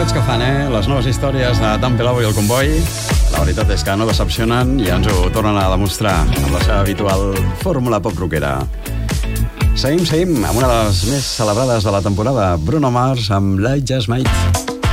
correts que fan, les noves històries de Dan Pelau i el Comboi. La veritat és que no decepcionen i ens ho tornen a demostrar amb la seva habitual fórmula pop rockera. Seguim amb una de les més celebrades de la temporada, Bruno Mars amb Like Just Mate.